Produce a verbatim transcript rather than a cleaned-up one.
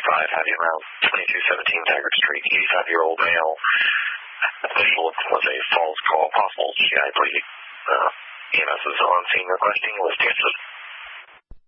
five, having around twenty-two seventeen Taggart Street, eighty-five-year-old male. Official was a false call, possible G I bleeding. Uh, E M S is on scene requesting list answers.